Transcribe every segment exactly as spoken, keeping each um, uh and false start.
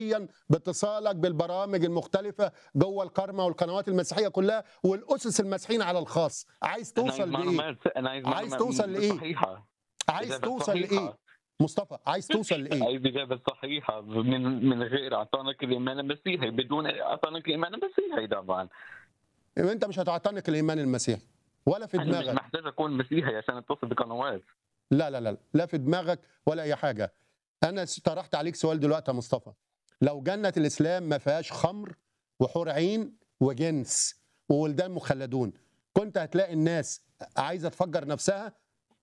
باتصالك بالبرامج المختلفة جوه القرمة والقنوات المسيحية كلها والأسس المسيحيين على الخاص. عايز أنا عايز توصل لإيه؟ معلومات أنا عايز عايز معلومات توصل لإيه؟ صحيحة، عايز إجابة توصل لإيه؟ صحيحة. مصطفى عايز توصل لإيه؟ عايز إجابة صحيحة من من غير أعطانك الإيمان المسيحي، بدون أعطانك الإيمان المسيحي طبعا. أنت مش هتعتنق الإيمان المسيحي ولا في أنا مش دماغك. محتاج أكون مسيحي عشان أتصل بقنوات. لا لا لا لا في دماغك ولا أي حاجة. أنا طرحت عليك سؤال دلوقتي يا مصطفى. لو جنة الإسلام ما فيهاش خمر وحور عين وجنس وولدان مخلدون، كنت هتلاقي الناس عايزة تفجر نفسها؟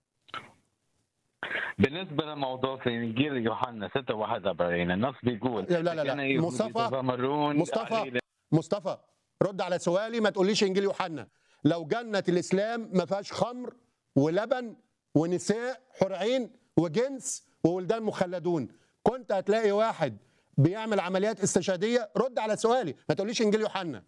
بالنسبة للموضوع في إنجيل يوحنا ستة واحد وأربعين النص بيقول لا لا لا, كان لا. يهود مصطفى يتذمرون مصطفى عليه. مصطفى رد على سؤالي، ما تقوليش إنجيل يوحنا. لو جنة الإسلام ما فيهاش خمر ولبن ونساء حور عين وجنس وولدان مخلدون، كنت هتلاقي واحد بيعمل عمليات استشهادية؟ رد على سؤالي، ما تقوليش إنجيل يوحنا.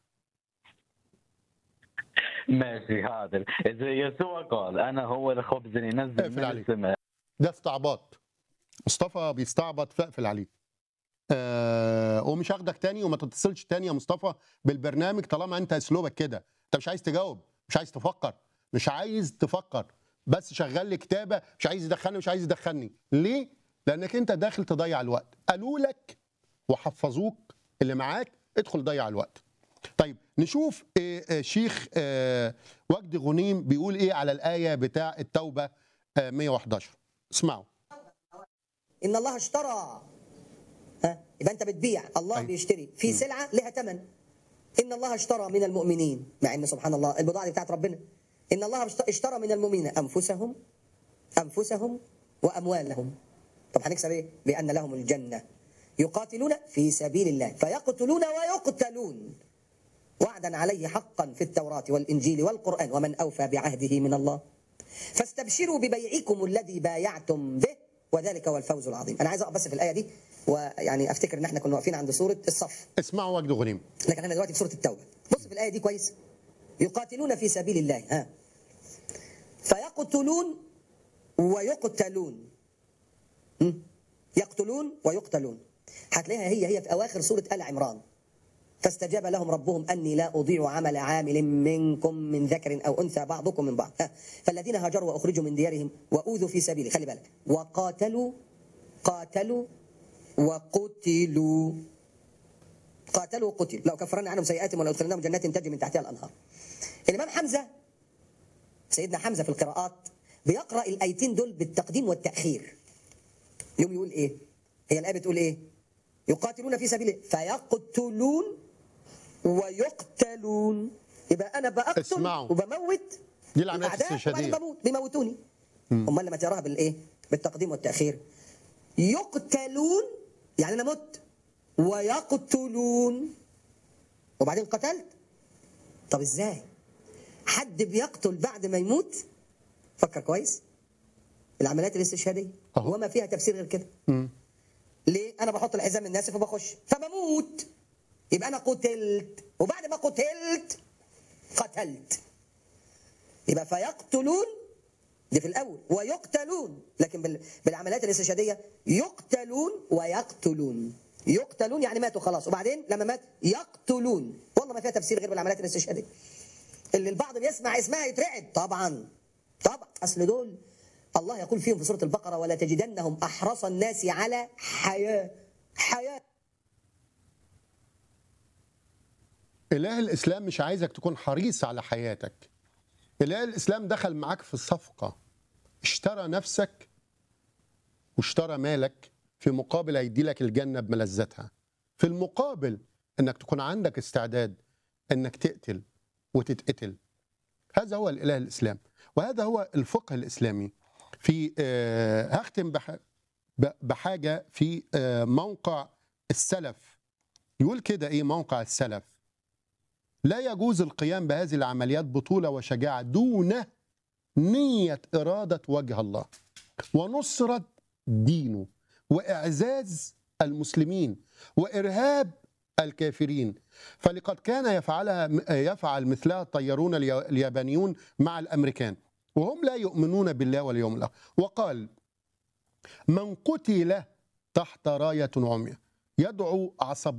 ماشي حاضر. إذا يسوع قال أنا هو الخبز اللي ينزل اقفل من عليه. السماء. ده استعباط. مصطفى بيستعبط، فاقفل عليه. آه ومش هاخدك تاني وما تتصلش تاني يا مصطفى بالبرنامج طالما انت اسلوبك كده. انت مش عايز تجاوب، مش عايز تفكر، مش عايز تفكر، بس شغال لي كتابه، مش عايز يدخلني مش عايز يدخلني. ليه؟ لانك انت داخل تضيع الوقت. قالوا لك وحفظوك اللي معاك ادخل ضيع الوقت. طيب نشوف آه آه شيخ آه وجدي غنيم بيقول ايه على الايه بتاع التوبه آه مية وحداشر. اسمعوا. إن الله اشترى، ها يبقى أنت بتبيع، الله أيوة. بيشتري في سلعة لها ثمن. إن الله اشترى من المؤمنين، مع إن سبحان الله البضاعة دي بتاعت ربنا. إن الله اشترى من المؤمنين أنفسهم أنفسهم وأموالهم. طب هنكسب إيه؟ بأن لهم الجنة يقاتلون في سبيل الله فيقتلون ويقتلون وعدا عليه حقا في التوراة والإنجيل والقرآن ومن أوفى بعهده من الله فاستبشروا ببيعكم الذي بايعتم به وذلك هو الفوز العظيم. انا عايز اقف بس في الايه دي، ويعني افتكر ان احنا كنا واقفين عند سوره الصف. اسمعوا وجدي غنيم. لكن انا دلوقتي في سوره التوبه. بص في الايه دي كويس. يقاتلون في سبيل الله ها فيقتلون ويقتلون. م? يقتلون ويقتلون. هتلاقيها هي هي في اواخر سوره ال عمران. فاستجاب لهم ربهم أني لا أضيع عمل عامل منكم من ذكر أو أنثى بعضكم من بعض. فالذين هاجروا وأخرجوا من ديارهم وأوذوا في سبيلي، خلي بالك، وقاتلوا قاتلوا وقتلوا قاتلوا وقتلوا لو كفرنا عنهم سيئاتهم ولا أدخلناهم جنات تجري من تحتها الأنهار. الإمام حمزة سيدنا حمزة في القراءات بيقرأ الآيتين دول بالتقديم والتأخير. يوم يقول إيه؟ هي الآية بتقول إيه؟ يقاتلون في سبيله فيقتلون ويقتلون. يبقى انا بقتل اسمعوا. وبموت دي العمليات الاستشهاديه. بموت بيموتوني. امال لما تقراها بالايه؟ بالتقديم والتاخير. يقتلون يعني انا مت ويقتلون وبعدين قتلت. طب ازاي حد بيقتل بعد ما يموت؟ فكر كويس. العمليات الاستشهاديه وما فيها تفسير غير كده. م. ليه؟ أنا بحط الحزام الناسف وبخش فبموت، يبقى أنا قتلت، وبعد ما قتلت قتلت. يبقى فيقتلون دي في الأول ويقتلون، لكن بالعمليات الاستشهادية يقتلون ويقتلون. يقتلون يعني ماتوا خلاص، وبعدين لما مات يقتلون. والله ما فيها تفسير غير بالعمليات الاستشهادية اللي البعض بيسمع اسمها يترعب. طبعا طبعا أصل دول الله يقول فيهم في سورة البقرة ولا تجدنهم أحرص الناس على حياة حياة. إله الإسلام مش عايزك تكون حريص على حياتك. إله الإسلام دخل معاك في الصفقة، اشترى نفسك واشترى مالك في مقابل هيدي لك الجنة بملذاتها، في المقابل انك تكون عندك استعداد انك تقتل وتتقتل. هذا هو الإله الإسلام، وهذا هو الفقه الإسلامي. في آه هختم بح بحاجة في آه موقع السلف. يقول كده ايه موقع السلف؟ لا يجوز القيام بهذه العمليات بطولة وشجاعة دون نية إرادة وجه الله ونصرة دينه وإعزاز المسلمين وإرهاب الكافرين، فلقد كان يفعلها يفعل مثلها الطيارون اليابانيون مع الأمريكان وهم لا يؤمنون بالله واليوم الآخر. وقال من قتل تحت راية عمية يدعو عصبية